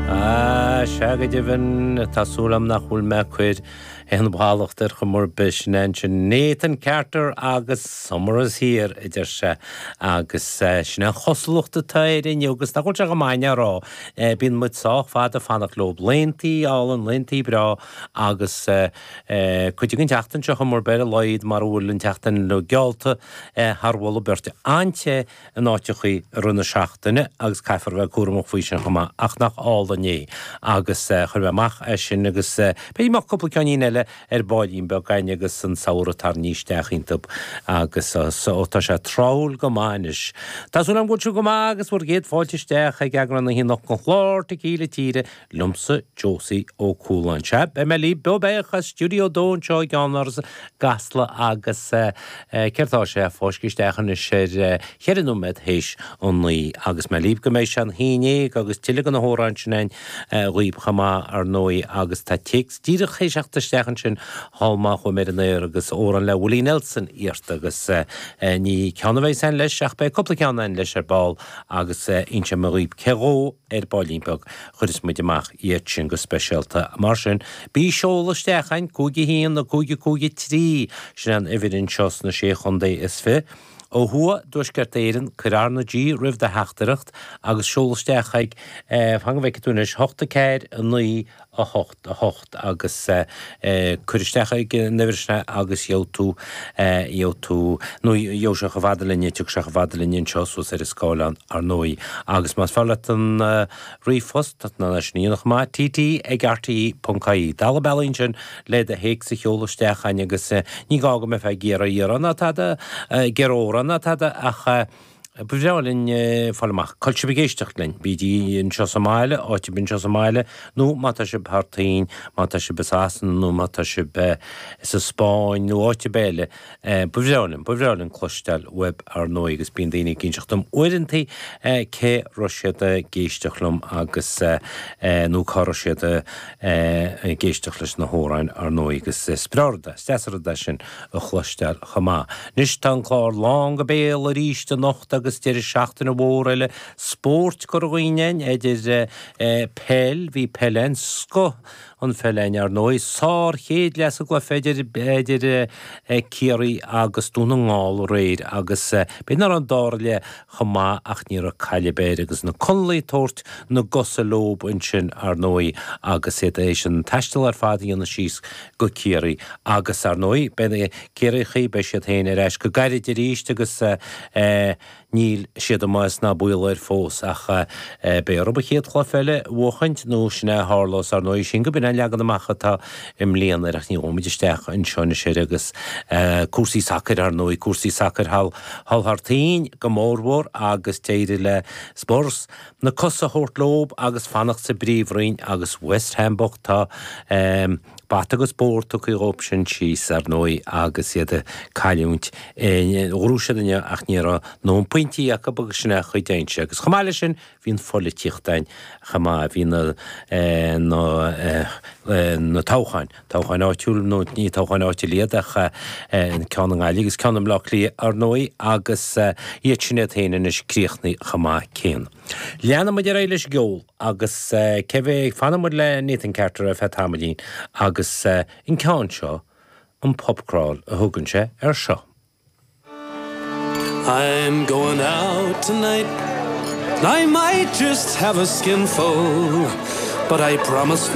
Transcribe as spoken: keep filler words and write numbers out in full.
Ah, Shagadivan, Tasulam Nahul Maquid, and Balachter Humorbish, and Nathan Carter, Agus, summer is here, it's Agus, Shna Hosluch the tide in Yogas, Takochagamania raw, been Mutsach, Father Fanak Lob, Lenti, all and Lenti bra, Agus, could you get Jachtan Chahumor better Lloyd, Marul and Jachtan Logalta, Harwell Berti Antje, and Otchi Runa Shachtene, Agus Kaifer Kurum of Fishama, Achnach all the Nye, Agus Hermach, Eshin, Agus, Payma couple canine, Erbodin, Belgainagus, and Saura Tarnish, Intub, Agus, so Tasha Troll Gomanish. Tasunam Guchugomagas were get Fortish there, Hagagran, the Hinok Flor, Tequila Tire, Lumsa, Josie, O'Coolan Chap, Emily, Bobecha, Studio Don, Joy Gonors, Gasla, Agus, Kertosha, Foskistechen, Shed, Herinumet, Hish, only Agus Malib Commission, Hine, Agus Tiligan Horanchen, Reeb Hama, Arnoi, Agus Tatix, Didach Hishachterstechen, Halma, Homer, Agus, Oran La Willie Nelson, Irtagus, Ni Canavay and Leshach, by Coplican and Lesher Ball, Agus, Incha Marib Kero, Erbolimberg, Hudis Midimach, Yetchingo Special to Martian, Be Shola Stechen, Kugi Hin, the Kugi Kugi Tree, Shan Evident Chos, the Sheikh on the Esfe. O hua durchgerteren Kararna G riv de Hachteracht agus Scholstechaig fangveketunish Hochtekeir nui a hocht a hocht agus Kuristechaig neversna agus Yotu Yotu nui Yosha Gavadelinje Tuksha Gavadelinje Chos was er Skolan ar nui agus mas fallatan Refost dat na nog ma T T egarti punkai Dalabellingen led the Hexe Scholstechaig agus ni gaga me fa gera yerana tada gerora Not had a Bujolin Falmach, Culture B D in Chosamile, or Chibin Chosamile, no Matashib Hartin, Matashib Assassin, no Matashib Spawn, no Ochibele, Bujolin, Bujolin Clustel, Web or Noigus being the Kinchtum, wouldn't he? K. Russia the Geistachlum, Agus, no Corussia the Geistachlis Nahoran or Noigus, Sprorda, Stassadation, a Clustel, Hama, Nishtan Claw, long a bail, reached the Nocht. Styrir schachten a sport gorwinen edidir pel vi pelensko on felen ar noi sar hed les go feder edidir kiri agus dunangal reid agus binar an darle chama achnir a caliber agus na conley tort na gosalob inchin ar noi agus edation tastel ar fadi an shis go kiri agus ar noi ben kiri chi beshet hen er go garid dirist agus Níl siad am más na búil ar fós ach be rob chéad chláfeile bhuachant nó sinna hárlós ar nói sin go bin legan amach tá im líon ar ach ní ómidisteach an seánna sé agus cuasaí sacr ar nói cuasaí sacr hall hall hartaín go mórmhór agus téidir le spors na cosa hort lob agus fannacht sa bríomhraín agus West Ham bocht tá Batagus sport to option cheese ar noi agus iad caiúnt rúisiadine ach níra nó pointí a bugusna chuideintse agus chamáile sin hín folle tíochtain chamá hín na táchain táchain áitiúil nó ní táchain áitiléadach cean gáiligus ceanam lachlí ar noi agus iad sinna héanaan is críochnaí chamá céan. Leanna muid ar eiles geol agus cebh fanamid le Nathan Carter a fet hamadín agus in ceann seo an popcrawl a thugann ar seo. I'm going out tonight. I might just have a skinful, but I promise